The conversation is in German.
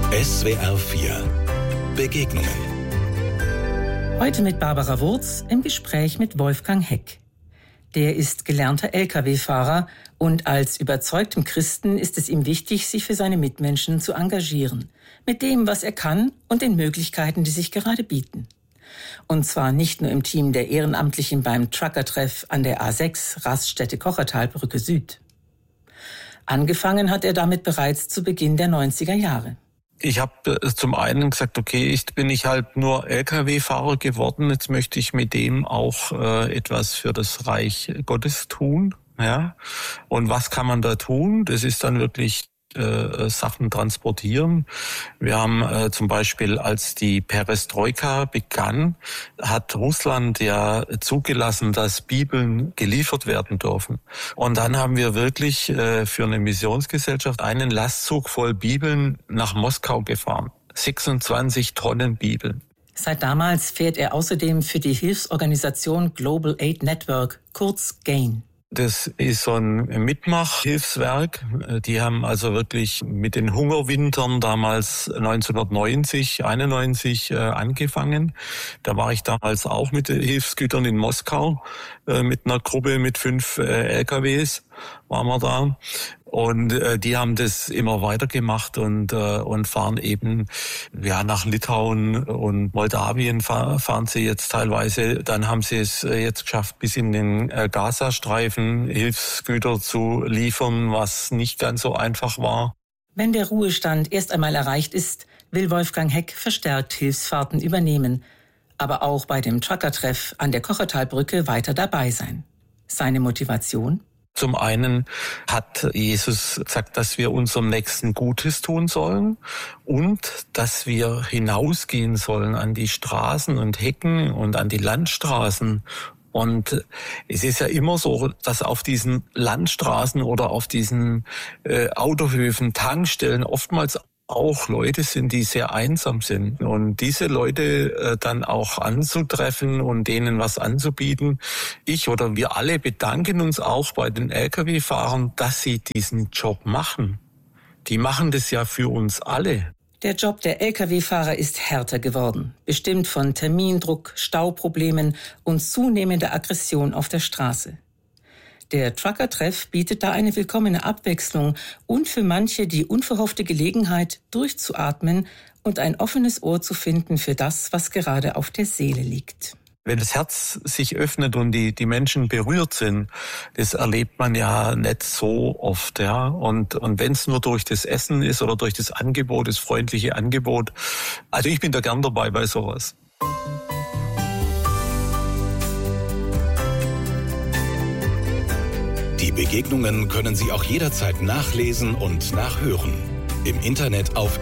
SWR 4 Begegnungen. Heute mit Barbara Wurz im Gespräch mit Wolfgang Heck. Der ist gelernter Lkw-Fahrer und als überzeugtem Christen ist es ihm wichtig, sich für seine Mitmenschen zu engagieren. Mit dem, was er kann und den Möglichkeiten, die sich gerade bieten. Und zwar nicht nur im Team der Ehrenamtlichen beim Trucker-Treff an der A6 Raststätte Kochertalbrücke Süd. Angefangen hat er damit bereits zu Beginn der 90er Jahre. Ich habe zum einen gesagt, okay, ich bin halt nur Lkw-Fahrer geworden, jetzt möchte ich mit dem auch etwas für das Reich Gottes tun. Ja. Und was kann man da tun? Das ist dann wirklich Sachen transportieren. Wir haben zum Beispiel, als die Perestroika begann, hat Russland ja zugelassen, dass Bibeln geliefert werden dürfen. Und dann haben wir wirklich für eine Missionsgesellschaft einen Lastzug voll Bibeln nach Moskau gefahren. 26 Tonnen Bibeln. Seit damals fährt er außerdem für die Hilfsorganisation Global Aid Network, kurz GAIN. Das ist so ein Mitmachhilfswerk. Die haben also wirklich mit den Hungerwintern damals 1990, 91 angefangen. Da war ich damals auch mit Hilfsgütern in Moskau mit einer Gruppe mit 5 LKWs waren wir da. Und die haben das immer weitergemacht und fahren eben nach Litauen und Moldawien fahren sie jetzt teilweise. Dann haben sie es jetzt geschafft, bis in den Gazastreifen Hilfsgüter zu liefern, was nicht ganz so einfach war. Wenn der Ruhestand erst einmal erreicht ist, will Wolfgang Heck verstärkt Hilfsfahrten übernehmen, aber auch bei dem Trucker-Treff an der Kochertalbrücke weiter dabei sein. Seine Motivation? Zum einen hat Jesus gesagt, dass wir unserem Nächsten Gutes tun sollen und dass wir hinausgehen sollen an die Straßen und Hecken und an die Landstraßen. Und es ist ja immer so, dass auf diesen Landstraßen oder auf diesen Autohöfen, Tankstellen oftmals auch Leute sind, die sehr einsam sind. Und diese Leute dann auch anzutreffen und denen was anzubieten. Ich oder wir alle bedanken uns auch bei den Lkw-Fahrern, dass sie diesen Job machen. Die machen das ja für uns alle. Der Job der Lkw-Fahrer ist härter geworden, bestimmt von Termindruck, Stauproblemen und zunehmender Aggression auf der Straße. Der Trucker-Treff bietet da eine willkommene Abwechslung und für manche die unverhoffte Gelegenheit, durchzuatmen und ein offenes Ohr zu finden für das, was gerade auf der Seele liegt. Wenn das Herz sich öffnet und die Menschen berührt sind, das erlebt man ja nicht so oft, ja. Und wenn es nur durch das Essen ist oder durch das Angebot, das freundliche Angebot. Also ich bin da gern dabei bei sowas. Die Begegnungen können Sie auch jederzeit nachlesen und nachhören. Im Internet auf